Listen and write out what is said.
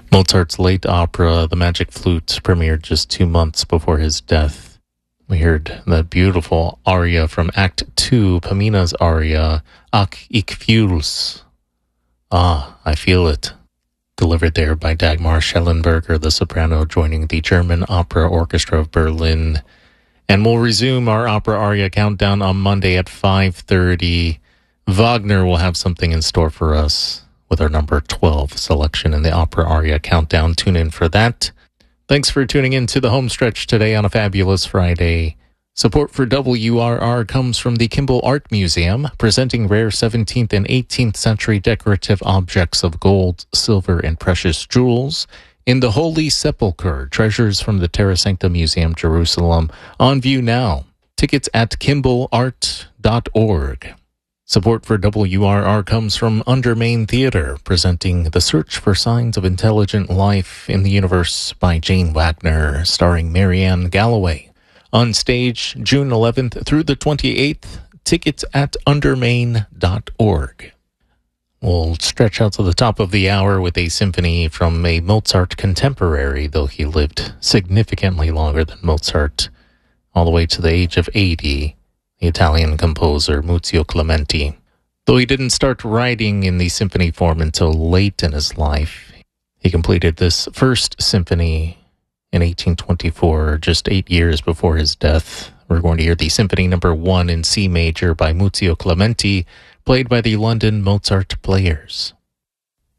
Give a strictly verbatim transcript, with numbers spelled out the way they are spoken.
Mozart's late opera, The Magic Flute, premiered just two months before his death. We heard the beautiful aria from Act two, Pamina's aria, Ach, ich fühl's. Ah, I feel it. Delivered there by Dagmar Schellenberger, the soprano, joining the German Opera Orchestra of Berlin. And we'll resume our opera aria countdown on Monday at five thirty. Wagner will have something in store for us with our number twelve selection in the opera aria countdown. Tune in for that. Thanks for tuning in to the home stretch today on a fabulous Friday. Support for W R R comes from the Kimball Art Museum, presenting rare seventeenth and eighteenth century decorative objects of gold, silver, and precious jewels in the Holy Sepulchre, treasures from the Terra Sancta Museum, Jerusalem, on view now. Tickets at kimball art dot org. Support for W R R comes from Undermain Theater, presenting The Search for Signs of Intelligent Life in the Universe by Jane Wagner, starring Marianne Galloway. On stage, June eleventh through the twenty-eighth. Tickets at undermain dot org. We'll stretch out to the top of the hour with a symphony from a Mozart contemporary, though he lived significantly longer than Mozart, all the way to the age of eighty. The Italian composer Muzio Clementi. Though he didn't start writing in the symphony form until late in his life, he completed this first symphony in eighteen twenty-four, just eight years before his death. We're going to hear the Symphony Number One in C major by Muzio Clementi, played by the London Mozart Players.